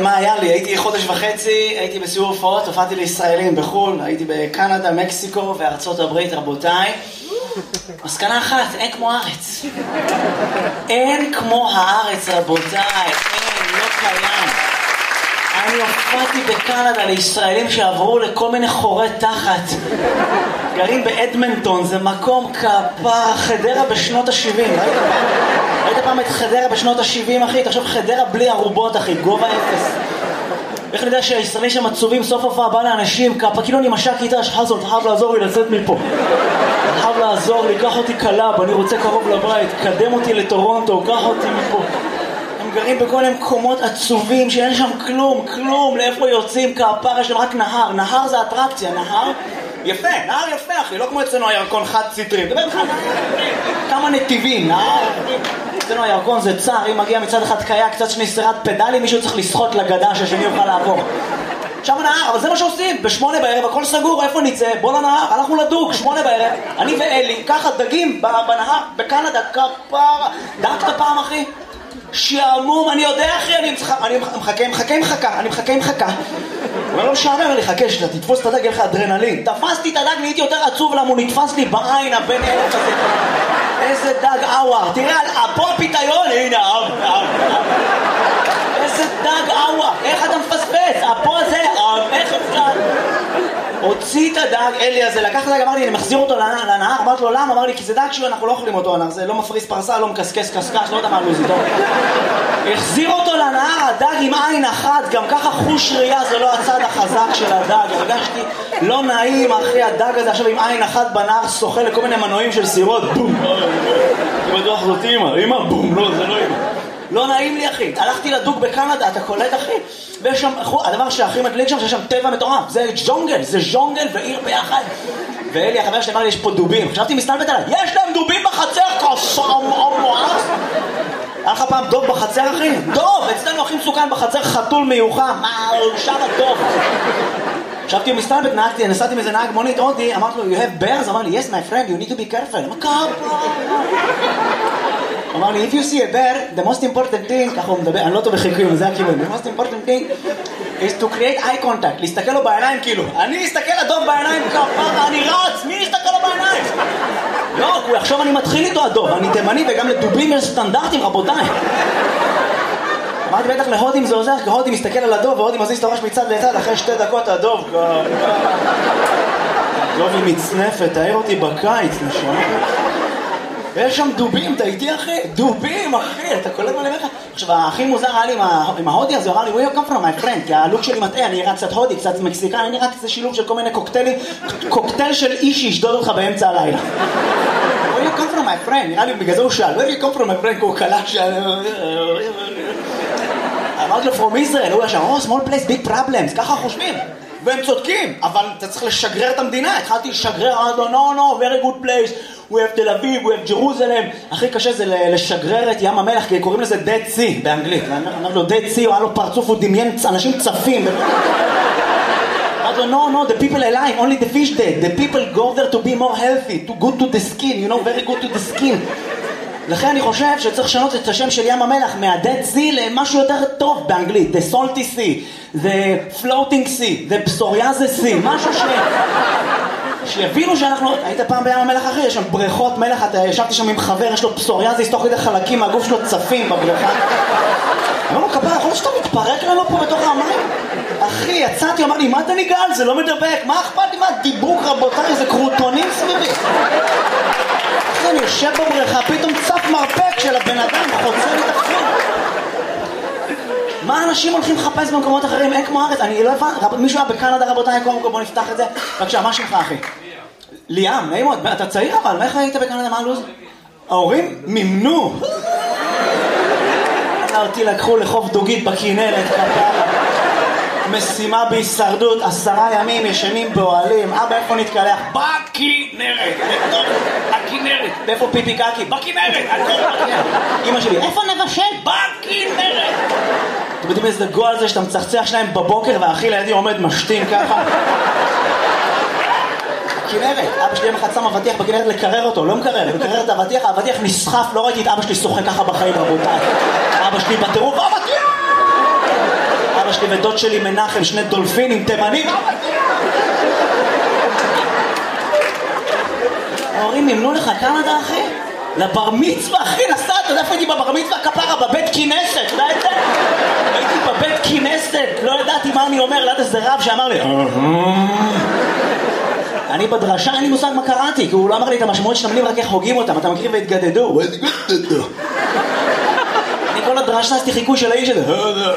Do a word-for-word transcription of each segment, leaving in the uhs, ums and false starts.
מה היה לי? הייתי חודש וחצי, הייתי בסיור הופעות, הופעתי לישראלים בחו"ל, הייתי בקנדה, מקסיקו וארצות הברית, רבותיי. מסקנה אחת, אין כמו הארץ. אין כמו הארץ, רבותיי, אין, לא קיים. אני הופעתי בקנדה לישראלים שעברו לכל מיני חורי תחת. גרים באדמנטון, זה מקום כפר, חדרה בשנות ה-שבעים. ראית פעם? ראית פעם את חדרה בשנות ה-שבעים, אחי? תחשוב, חדרה בלי ערובות, אחי, גובה אפס. איך אני יודע שהישראלים שם עצובים, סוף הופעה בא לאנשים, כפה, כאילו אני משק איתה, שחזון, אתה חייב לעזור לי לצאת מפה. אתה חייב לעזור לי, קח אותי קלאב, אני רוצה קרוב לבית, קדם אותי לטורונטו, קח אותי מפה. הם גרים בכל מיני מקומות עצובים שאין שם כלום, כלום, לאיפה יוצאים, כפר, יש להם רק נהר, נהר זה אטרקציה, נהר יפה, נהר יפה אחי, לא כמו אצלנו הירקון חד ציטרים, דבר לך, כמה נתיבים, נהר, אצלנו הירקון זה צער, אם מגיע מצד אחד קיה, קצת שני סירת פדלים, מישהו צריך לשחות לגדה שהשני יוכל לעבור. שם נהר, אבל זה מה שעושים, בשמונה בערב, הכל סגור, איפה נצא? בוא לנהר, הלכנו לדוג, שמונה בערב, אני ואלי, ככה דגים בנהר, בקנדה, כפרה, דגת פעם אחי? שעמום, אני יודע אחי, אני מחכה, מחכה, מחכה, אני מחכה, מחכה. אבל לא משעמם לי, חכה, שאתה תתפוס את הדג, יהיה לך אדרנלין. תפסתי את הדג, נהייתי יותר עצוב למה הוא נתפס לי בעין הבן אלף הזה. איזה דג אאווה, תראה, פה הפיתיון, הנה, אאווה, אאווה. איזה דג אאווה, איך אתה מפספס? פה זה, איך אפשר? הוציא את הדג, אלי הזה, לקח את הדג, אמר לי, אני מחזיר אותו לנהר, אמרתי לו, למה? אמר לי, כי זה דג שהוא, אנחנו לא אוכלים אותו, זה לא מפריס פרסה, לא מקסקס קסקס, לא יודע מה לוזי, טוב. החזיר אותו לנהר, הדג עם עין אחת, גם ככה חוש ראייה, זה לא הצד החזק של הדג, הרגשתי לא נעים, אחי, הדג הזה עכשיו עם עין אחת בנהר, שוחה לכל מיני מנועים של סירות, בום, אני בטוח זאת אימא, אימא, בום, לא, זה לא אימא. לא נעים לי אחי, הלכתי לדוג בקנדה, אתה קולט אחי? ויש שם, הדבר שהכי מדליק שם, שיש שם טבע מטורף, זה ג'ונגל, זה ז'ונגל ועיר ביחד. ואלי החבר שלי אמר לי, יש פה דובים, חשבתי מסתלבט עליי, יש להם דובים בחצר, כסם, מואס. היה לך פעם דוב בחצר אחי? דוב, אצלנו הכי מסוכן בחצר, חתול מיוחם, מה, שם הדוב. חשבתי מסתלבט, נהגתי, נסעתי מזה נהג מונית הודי, אמרתי לו, you have bears? אמר לי, yes my friend, you need to be careful. מה קרה? אמר לי, if you see a bear, the most important thing, ככה הוא מדבר, אני לא טוב בחיקויים, זה הכיוון, the most important thing is to create eye contact, להסתכל לו בעיניים כאילו, אני אסתכל לדוב בעיניים כפרה, אני רץ, מי יסתכל לו בעיניים? לא, הוא יחשוב אני מתחיל איתו הדוב, אני תימני וגם לדובים יש סטנדרטים רבותיי. אמרתי בטח להודים זה עוזר, כי הודים מסתכל על הדוב והודים מזיז את הראש מצד לצד, אחרי שתי דקות הדוב כפרה. הדוב היא מצנפת, תאר אותי בקיץ, נשמע. ויש שם דובים, אתה איתי אחי? דובים אחי, אתה קולט מה למך? עכשיו הכי מוזר היה לי עם ההודי הזה, הוא אמר לי, where you come from my friend? כי הלוק שלי מטעה, אני נראה קצת הודי, קצת מקסיקן, אני נראה קצת שילוב של כל מיני קוקטיילים, קוקטייל של איש שישדוד אותך באמצע הלילה. where you come from my friend? נראה לי בגלל זה הוא שאל, where you come from my friend? כי הוא קלט שאל... אמרתי לו, from Israel, הוא ישר, oh, small place, big problems, ככה חושבים. והם צודקים, אבל אתה צריך לשגרר את המדינה, התחלתי לשגרר, אמרתי לו, no, no, very good place, we have תל אביב, we have Jerusalem, הכי קשה זה לשגרר את ים המלח, כי קוראים לזה Dead Sea באנגלית, אמרתי לו, Dead Sea, הוא היה לו פרצוף, הוא דמיין אנשים צפים, אמרתי לו, no, no, the people alive, only the fish dead, the people go there to be more healthy, to good to the skin, you know, very good to the skin. לכן אני חושב שצריך לשנות את השם של ים המלח מה-Dead Sea למשהו יותר טוב באנגלית, the salty sea, the floating sea, the psoriasis sea, משהו ש... שיבינו שאנחנו... היית פעם בים המלח אחי, יש שם בריכות מלח, אתה ישבתי שם עם חבר, יש לו פסוריאזיס, תוך כדי חלקים מהגוף שלו צפים בבריכה. אמרנו, כפרה, יכול להיות שאתה מתפרק לנו פה בתוך המים? אחי, יצאתי, אמר לי, מה אתה ניגל? זה לא מדבק, מה אכפת לי? מה דיבוק רבותיי, זה קרוטונים סביבי. אחי, אני יושב בבריכה, פתאום צף מרפק של הבן אדם, חוצה לי תחזור. מה אנשים הולכים לחפש במקומות אחרים? אין כמו ארץ, אני לא הבא, מישהו היה בקנדה רבותיי, קודם כל בוא נפתח את זה. בבקשה, מה שלך אחי? ליאם, נעים מאוד, אתה צעיר אבל, מה איך היית בקנדה, מה הלוז? ההורים מימנו. אותי לקחו לחוף דוגית בכינרת, משימה בהישרדות, עשרה ימים ישנים באוהלים, אבא איפה נתקלח? בכינרת, בתוך הכינרת. ואיפה פיפי קקי? בכינרת, הכל בכינרת. אמא שלי, איפה נבשל? בכינרת. אתם יודעים איזה גועל זה שאתה מצחצח שלהם בבוקר והאחי לידי עומד משתין ככה? בכינרת, אבא שלי יום אחד שם אבטיח בכינרת לקרר אותו, לא מקרר, לקרר את האבטיח, האבטיח נסחף, לא ראיתי את אבא שלי שוחה ככה בחיים רבותיי. אבא שלי בטירוף, אבטיח! אבא שלי ודוד שלי מנחם, שני דולפינים, תימנים. ההורים נמנו לך קנדה, אחי? לבר מצווה, אחי, נסעת, אתה יודע איפה הייתי בבר מצווה כפרה? בבית כינסת, לא יודע? הייתי בבית כינסת, לא ידעתי מה אני אומר, ליד איזה רב שאמר לי אני בדרשה, אין לי מושג מה קראתי, כי הוא לא אמר לי את המשמעות של המילים, רק איך הוגים אותם, אתה מכיר והתגדדו. אני כל הדרשה עשיתי חיקוי של האיש הזה.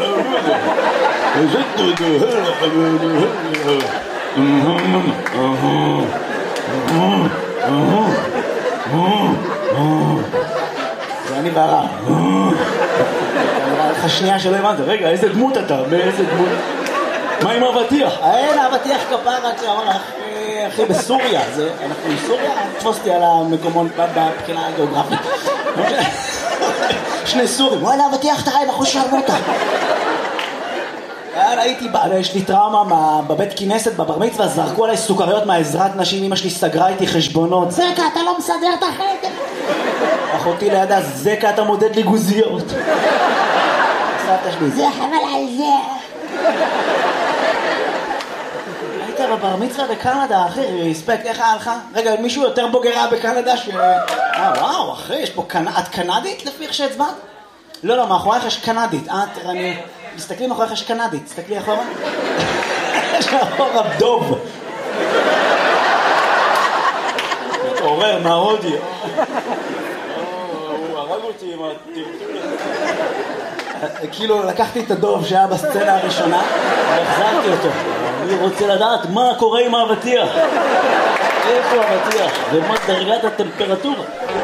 זה אני והרב. נראה לך שנייה שלא הבנת, רגע, איזה דמות אתה? באיזה דמות? מה עם אבטיח? אין, אבטיח כפרה, כשאמר לך, אחי, בסוריה, אנחנו בסוריה? תפוסתי על המקומות בבחינה הגיאוגרפית. שני סורים, וואלה, אבטיח תראה, אנחנו שרנו אותה. הייתי, יש לי טראומה בבית כינסת, בבר מצווה, זרקו עליי סוכריות מהעזרת נשים, אמא שלי סגרה איתי חשבונות. זקה, אתה לא מסדר את החדר. אחותי לידה, זקה, אתה מודד לי גוזיות. סבתא שלי, זה חבל על זה. היית בבר מצווה בקנדה, אחי, ריספקט, איך היה לך? רגע, מישהו יותר בוגרה בקנדה ש... אה, וואו, אחי, יש פה קנ... את קנדית לפי איך שהצבעת? לא, לא, מאחורייך יש קנדית. אה, תראה, אני... תסתכלי מאחורייך יש קנדית, תסתכלי אחורה. יש מאחורה דוב. מתעורר מההודי. הוא הרג אותי עם הטרטול הזה. כאילו, לקחתי את הדוב שהיה בסצנה הראשונה, והחזרתי אותו. אני רוצה לדעת מה קורה עם האבטיח. איפה האבטיח? ומה דרגת הטמפרטורה?